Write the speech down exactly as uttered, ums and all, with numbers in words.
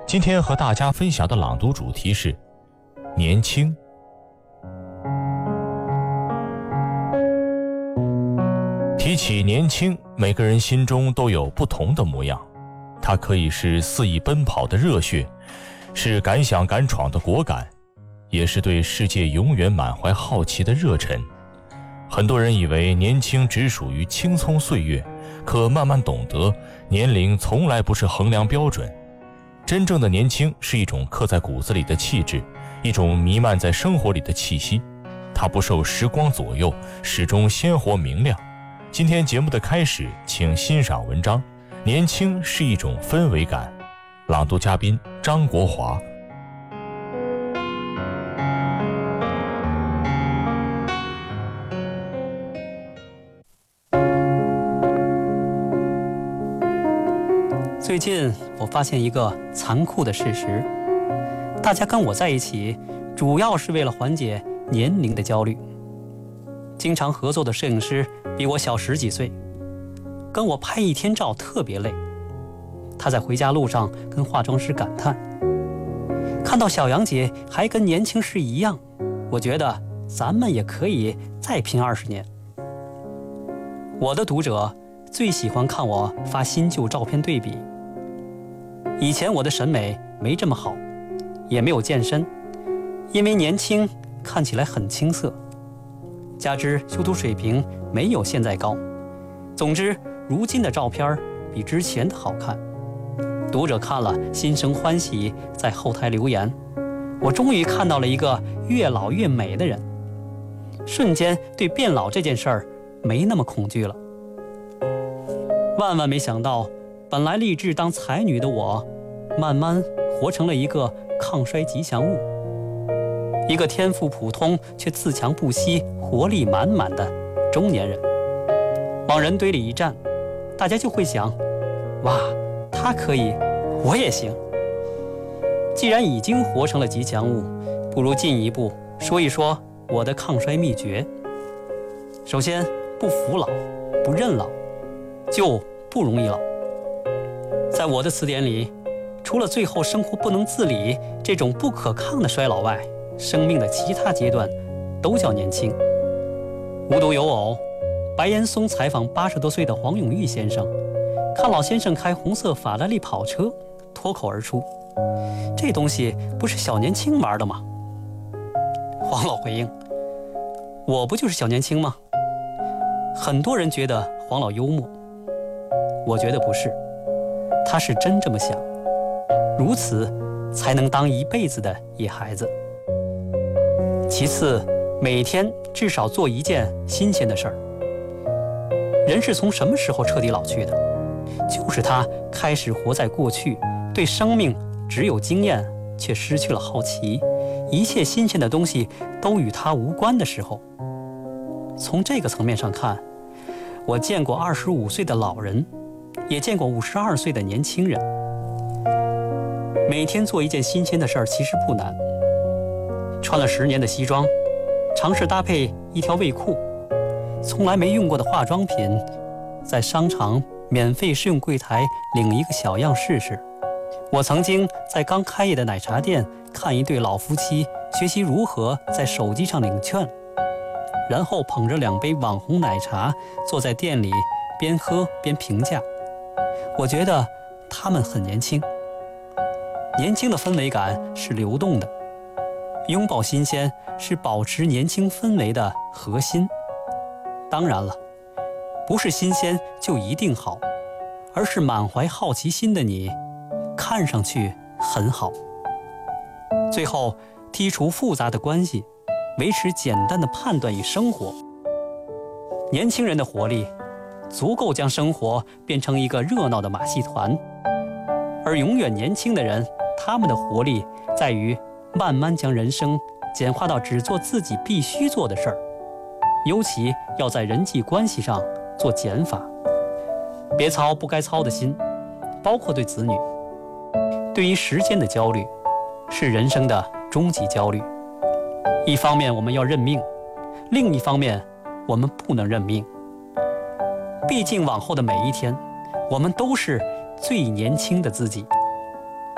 今天和大家分享的朗读主题是年轻。提起年轻，每个人心中都有不同的模样，它可以是肆意奔跑的热血，是敢想敢闯的果敢，也是对世界永远满怀好奇的热忱。很多人以为年轻只属于青葱岁月，可慢慢懂得，年龄从来不是衡量标准。真正的年轻是一种刻在骨子里的气质，一种弥漫在生活里的气息，它不受时光左右，始终鲜活明亮。今天节目的开始，请欣赏文章《年轻是一种氛围感》，朗读嘉宾张国华。 最近我发现一个残酷的事实，大家跟我在一起主要是为了缓解年龄的焦虑。经常合作的摄影师比我小十几岁，跟我拍一天照特别累。他在回家路上跟化妆师感叹，看到小杨姐还跟年轻时一样，我觉得咱们也可以再拼二十年。我的读者最喜欢看我发新旧照片对比。以前我的审美没这么好，也没有健身，因为年轻看起来很青涩，加之修图水平没有现在高。总之，如今的照片比之前的好看。读者看了心生欢喜，在后台留言，我终于看到了一个越老越美的人，瞬间对变老这件事儿没那么恐惧了。万万没想到，本来立志当才女的我，慢慢活成了一个抗衰吉祥物，一个天赋普通却自强不息、活力满满的中年人。往人堆里一站，大家就会想，哇，他可以，我也行。既然已经活成了吉祥物，不如进一步说一说我的抗衰秘诀。首先，不服老，不认老，就不容易老。在我的词典里，除了最后生活不能自理这种不可抗的衰老外，生命的其他阶段都叫年轻。无独有偶，白岩松采访八十多岁的黄永玉先生，看老先生开红色法拉利跑车，脱口而出，这东西不是小年轻玩的吗？黄老回应，我不就是小年轻吗？很多人觉得黄老幽默，我觉得不是，他是真这么想，如此才能当一辈子的野孩子。其次，每天至少做一件新鲜的事儿。人是从什么时候彻底老去的？就是他开始活在过去，对生命只有经验，却失去了好奇，一切新鲜的东西都与他无关的时候。从这个层面上看，我见过二十五岁的老人，也见过五十二岁的年轻人。每天做一件新鲜的事儿其实不难，穿了十年的西装，尝试搭配一条卫裤，从来没用过的化妆品，在商场免费试用柜台领一个小样试试。我曾经在刚开业的奶茶店看一对老夫妻学习如何在手机上领券，然后捧着两杯网红奶茶坐在店里边喝边评价。我觉得他们很年轻。年轻的氛围感是流动的，拥抱新鲜是保持年轻氛围的核心。当然了，不是新鲜就一定好，而是满怀好奇心的你看上去很好。最后，剔除复杂的关系，维持简单的判断与生活。年轻人的活力足够将生活变成一个热闹的马戏团，而永远年轻的人，他们的活力在于慢慢将人生简化到只做自己必须做的事儿，尤其要在人际关系上做减法，别操不该操的心，包括对子女。对于时间的焦虑是人生的终极焦虑。一方面我们要认命，另一方面我们不能认命。毕竟往后的每一天，我们都是最年轻的自己。